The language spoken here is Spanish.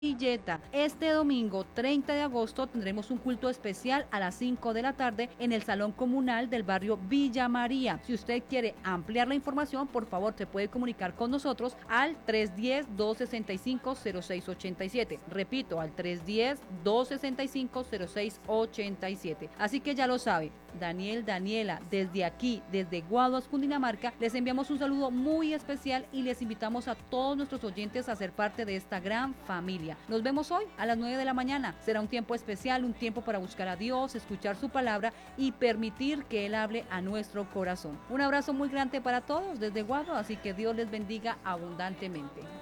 Villeta. Este domingo 30 de agosto tendremos un culto especial a las 5 de la tarde en el Salón Comunal del barrio Villa María. Si usted quiere ampliar la información, por favor se puede comunicar con nosotros al 310-265-0687. Repito, al 310-265-0687. Así que ya lo sabe, Daniel, Daniela, desde aquí, desde Guaduas, Cundinamarca, les enviamos un saludo muy especial y les invitamos a todos nuestros oyentes a ser parte de esta gran familia. Nos vemos hoy a las 9 de la mañana. Será un tiempo especial, un tiempo para buscar a Dios, escuchar su palabra y permitir que Él hable a nuestro corazón. Un abrazo muy grande para todos desde Guaduas, así que Dios les bendiga abundantemente.